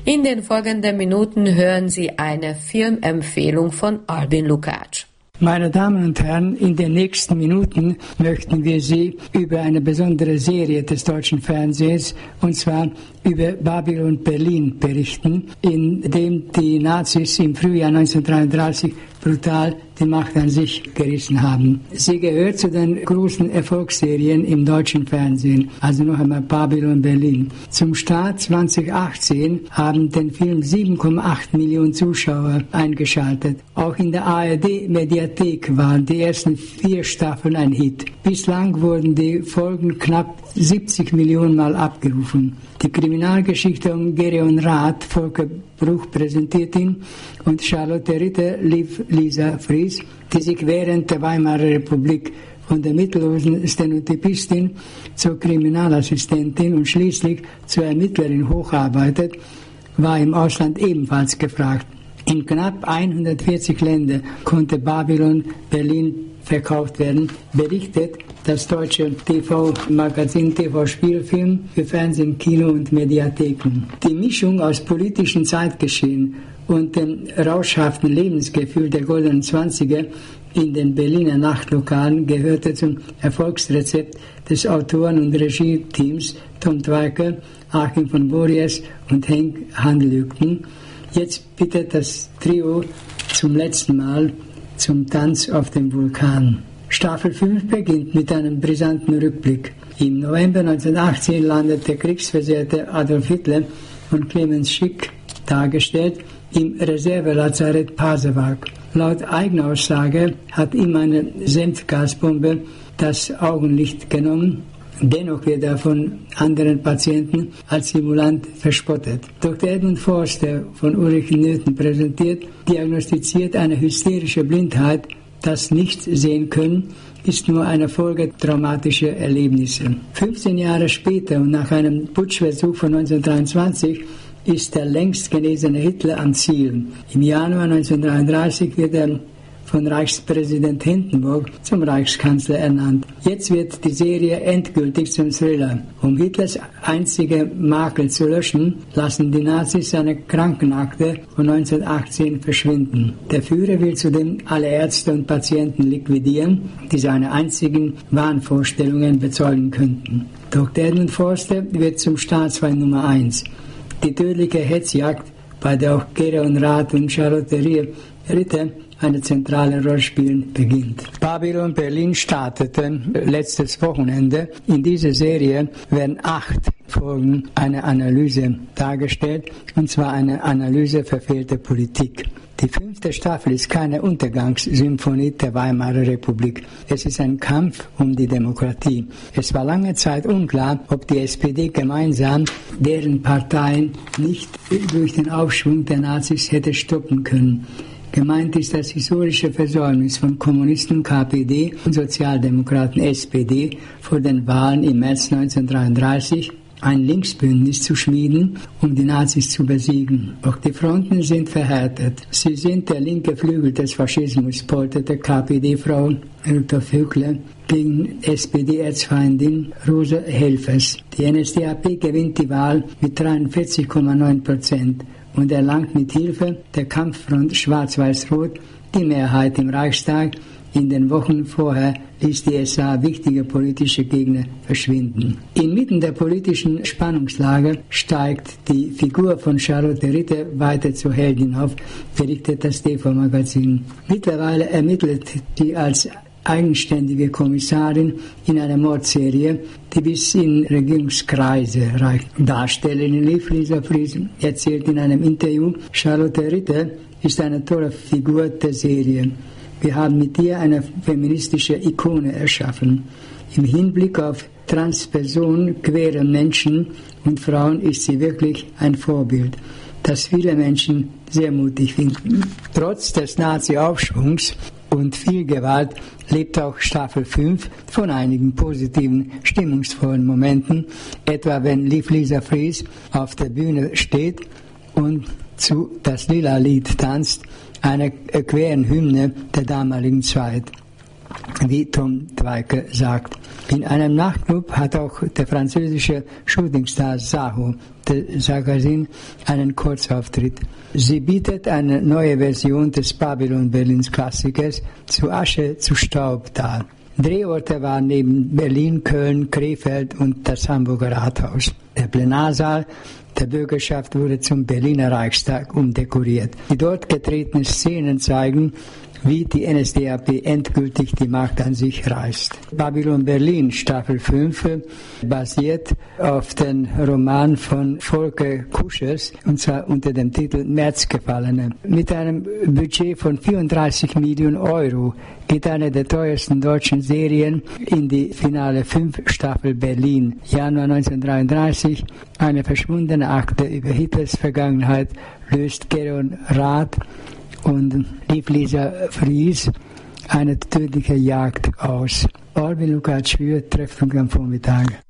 In den folgenden Minuten hören Sie eine Filmempfehlung von Albin Lukács. Meine Damen und Herren, in den nächsten Minuten möchten wir Sie über eine besondere Serie des deutschen Fernsehens, und zwar über Babylon Berlin, berichten, in dem die Nazis im Frühjahr 1933 brutal die Macht an sich gerissen haben. Sie gehört zu den großen Erfolgsserien im deutschen Fernsehen, also noch einmal Babylon Berlin. Zum Start 2018 haben den Film 7,8 Millionen Zuschauer eingeschaltet. Auch in der ARD-Mediathek waren die ersten 4 Staffeln ein Hit. Bislang wurden die Folgen knapp 70 Millionen Mal abgerufen. Die Kriminalgeschichte um Gedeon Rath, Volker Bruch präsentiert ihn, und Charlotte Ritter, Lisa Fries, die sich während der Weimarer Republik von der mittellosen Stenotypistin zur Kriminalassistentin und schließlich zur Ermittlerin hocharbeitet, war im Ausland ebenfalls gefragt. In knapp 140 Ländern konnte Babylon Berlin verkauft werden, berichtet das deutsche TV-Magazin TV-Spielfilm für Fernsehen, Kino und Mediatheken. Die Mischung aus politischem Zeitgeschehen und dem rauschhaften Lebensgefühl der goldenen Zwanziger in den Berliner Nachtlokalen gehörte zum Erfolgsrezept des Autoren- und Regie-Teams Tom Twyker, Achim von Borries und Henk Handelügten. Jetzt bittet das Trio zum letzten Mal zum Tanz auf dem Vulkan. Staffel 5 beginnt mit einem brisanten Rückblick. Im November 1918 landet der kriegsversehrte Adolf Hitler von Clemens Schick, dargestellt, im Reservelazarett Pasewalk. Laut eigener Aussage hat ihm eine Senfgasbombe das Augenlicht genommen. Dennoch wird er von anderen Patienten als Simulant verspottet. Dr. Edmund Forster von Ulrich Nöthen präsentiert, diagnostiziert eine hysterische Blindheit. Das Nichtsehen-Können ist nur eine Folge traumatischer Erlebnisse. 15 Jahre später und nach einem Putschversuch von 1923 ist der längst genesene Hitler am Ziel. Im Januar 1933 wird er von Reichspräsident Hindenburg zum Reichskanzler ernannt. Jetzt wird die Serie endgültig zum Thriller. Um Hitlers einzige Makel zu löschen, lassen die Nazis seine Krankenakte von 1918 verschwinden. Der Führer will zudem alle Ärzte und Patienten liquidieren, die seine einzigen Wahnvorstellungen bezeugen könnten. Dr. Edmund Forster wird zum Staatsfeind Nummer 1. Die tödliche Hetzjagd, bei der auch Gedeon Rath und Charlotte Ritter eine zentrale Rolle spielen, beginnt. Babylon Berlin startete letztes Wochenende. In dieser Serie werden 8 Folgen eine Analyse dargestellt, und zwar eine Analyse verfehlter Politik. Die 5. Staffel ist keine Untergangssymphonie der Weimarer Republik. Es ist ein Kampf um die Demokratie. Es war lange Zeit unklar, ob die SPD gemeinsam deren Parteien nicht durch den Aufschwung der Nazis hätte stoppen können. Gemeint ist das historische Versäumnis von Kommunisten KPD und Sozialdemokraten SPD vor den Wahlen im März 1933, ein Linksbündnis zu schmieden, um die Nazis zu besiegen. Doch die Fronten sind verhärtet. Sie sind der linke Flügel des Faschismus, polterte KPD-Frau Rudolf Höckler gegen SPD-Erzfeindin Rosa Helfers. Die NSDAP gewinnt die Wahl mit 43,9% und erlangt mit Hilfe der Kampffront Schwarz-Weiß-Rot die Mehrheit im Reichstag. In den Wochen vorher ließ die SA wichtige politische Gegner verschwinden. Inmitten der politischen Spannungslage steigt die Figur von Charlotte Ritter weiter zur Heldin auf, berichtet das TV-Magazin. Mittlerweile ermittelt sie als eigenständige Kommissarin in einer Mordserie, die bis in Regierungskreise reicht. Darstellerin Lisa Fries erzählt in einem Interview, Charlotte Ritter ist eine tolle Figur der Serie. Wir haben mit ihr eine feministische Ikone erschaffen. Im Hinblick auf Transpersonen, queere Menschen und Frauen ist sie wirklich ein Vorbild, das viele Menschen sehr mutig finden. Trotz des Nazi-Aufschwungs und viel Gewalt lebt auch Staffel 5 von einigen positiven, stimmungsvollen Momenten, etwa wenn Lisa Fries auf der Bühne steht und zu das Lila-Lied tanzt, einer queren Hymne der damaligen Zeit. wie Tom Twyker sagt. In einem Nachtclub hat auch der französische Shootingstar Saho der Sargazin einen Kurzauftritt. Sie bietet eine neue Version des Babylon-Berlins-Klassikers Zu Asche, zu Staub dar. Drehorte waren neben Berlin, Köln, Krefeld und das Hamburger Rathaus. Der Plenarsaal der Bürgerschaft wurde zum Berliner Reichstag umdekoriert. Die dort getretenen Szenen zeigen, wie die NSDAP endgültig die Macht an sich reißt. Babylon Berlin, Staffel 5, basiert auf dem Roman von Volker Kuschers, und zwar unter dem Titel Märzgefallene. Mit einem Budget von 34 Millionen Euro geht eine der teuersten deutschen Serien in die Finale 5 Staffel Berlin. Januar 1933, eine verschwundene Akte über Hitlers Vergangenheit löst Geron Rath und Lieb-Lisa Fries eine tödliche Jagd aus. Albin Lukács Treffpunkt am Vormittag.